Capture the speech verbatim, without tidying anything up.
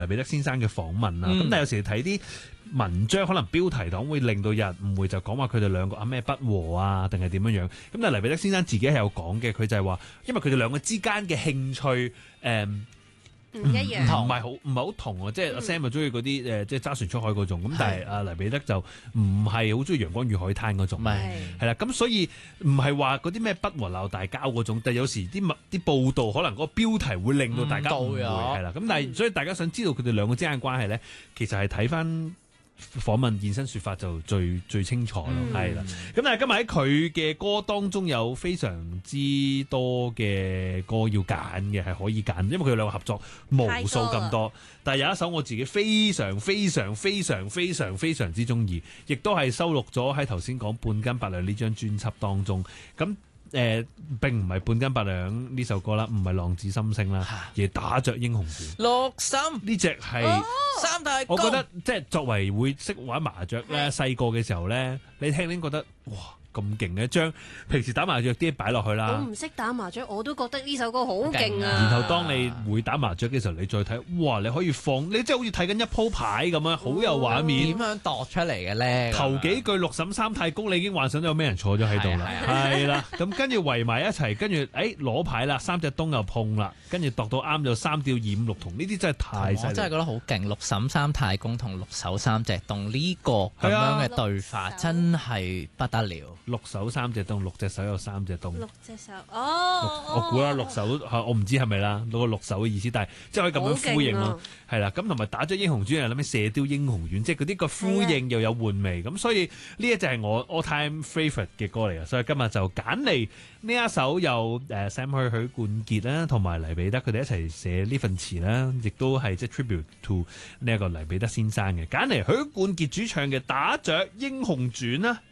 黎彼得先生嘅訪問啦。咁、 嗯、 但係有時睇啲文章，可能標題黨會令到有人誤會，就講話佢哋兩個啊咩不和啊，定係點樣樣。咁但係黎彼得先生自己係有講嘅，佢就係話，因為佢哋兩個之間嘅興趣誒。嗯唔一樣， 唔係好唔係好同啊！即係阿 Sam 咪中意嗰啲誒，即係揸船出海嗰種。咁但係阿黎彼得就唔係好中意陽光與海灘嗰種。 係係啦，咁所以唔係話嗰啲咩不和鬧大交嗰種，但係有時啲啲報道可能嗰個標題會令到大家誤會係啦。咁但係所以大家想知道佢哋兩個之間嘅關係咧，其實係睇翻訪問現身說法就最最清楚咯，係啦、嗯。咁但係今日喺佢嘅歌當中有非常之多嘅歌要揀嘅，係可以揀，因為佢哋兩個合作無數咁多。但係有一首我自己非常非常非常非常非常之中意，亦都係收錄咗喺頭先講半斤八兩呢張專輯當中。咁誒、呃、並唔係半斤八兩呢首歌啦，唔係浪子心聲啦，而係打雀英雄傳。 六心呢隻係三太公， 我覺得即係作為會識玩麻雀咧，細個嘅時候咧，你聽聽覺得哇咁勁嘅，將平時打麻雀啲擺落去啦。 我唔識打麻雀，我都覺得呢首歌好勁啊！ 然後當你會打麻雀嘅時候，你再睇，哇！你可以放，你即係好似睇緊一鋪牌咁樣，好有畫面。 點樣度出嚟嘅咧？ 頭幾句六嬸三太公，你已經幻想到有咩人坐咗喺度啦，係啦。咁跟住圍埋一齊，跟住誒攞牌啦，三隻東又碰啦，跟住度到啱就三吊二五六同，呢啲真係太犀利。 我真係覺得好勁，六嬸三太公同六手三隻東呢個咁樣嘅對法真係不得了。 六手三隻東，六隻手有三隻東。 六隻手哦， 我估啦，六手我唔知係咪啦，攞個六手嘅意思，但係即係可以咁樣呼應咯，係啦、啊。咁同埋打咗英雄傳又諗起射雕英雄傳，即係嗰啲個呼應又有換味，咁、啊、所以呢一隻係我 all time favourite 嘅歌嚟嘅，所以今日就揀嚟呢一首由誒 Sam 許許冠傑啦，同埋黎彼得佢哋一齊寫呢份詞啦，亦都係即係 tribute to 呢一個黎彼得先生嘅，揀嚟許冠傑主唱嘅打雀英雄傳啦。